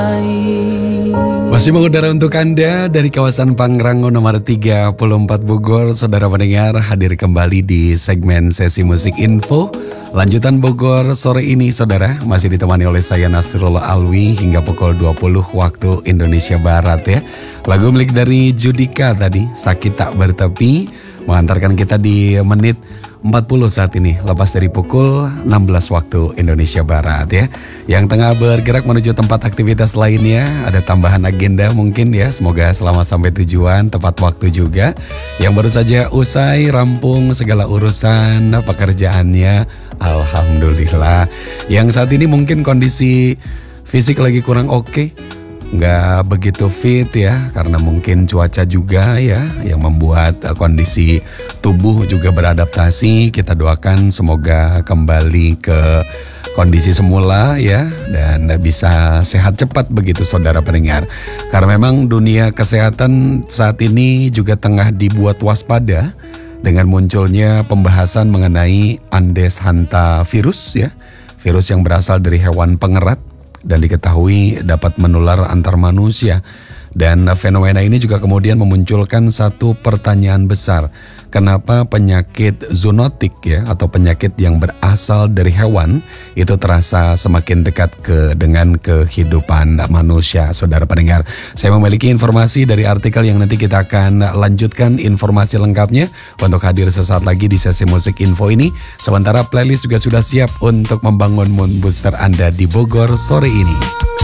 Masih mengudara untuk Anda dari kawasan Pangrango nomor 34 Bogor. Saudara pendengar, hadir kembali di segmen Sesi Musik Info. Lanjutan Bogor sore ini, saudara, masih ditemani oleh saya Nasrullah Alwi hingga pukul 20 waktu Indonesia Barat ya. Lagu milik dari Judika tadi, Sakit Tak Bertepi, mengantarkan kita di menit 40 saat ini, lepas dari pukul 16 waktu Indonesia Barat ya. Yang tengah bergerak menuju tempat aktivitas lainnya, ada tambahan agenda mungkin ya. Semoga selamat sampai tujuan, tepat waktu juga. Yang baru saja usai, rampung segala urusan pekerjaannya, alhamdulillah. Yang saat ini mungkin kondisi fisik lagi kurang oke, nggak begitu fit ya, karena mungkin cuaca juga ya yang membuat kondisi tubuh juga beradaptasi. Kita doakan semoga kembali ke kondisi semula ya, dan bisa sehat cepat begitu saudara pendengar. Karena memang dunia kesehatan saat ini juga tengah dibuat waspada dengan munculnya pembahasan mengenai Andes hantavirus ya, virus yang berasal dari hewan pengerat dan diketahui dapat menular antar manusia. Dan fenomena ini juga kemudian memunculkan satu pertanyaan besar. Kenapa penyakit zoonotik ya, atau penyakit yang berasal dari hewan itu terasa semakin dekat dengan kehidupan manusia, saudara pendengar. Saya memiliki informasi dari artikel yang nanti kita akan lanjutkan informasi lengkapnya untuk hadir sesaat lagi di sesi musik info ini. Sementara playlist juga sudah siap untuk membangun mood booster Anda di Bogor sore ini.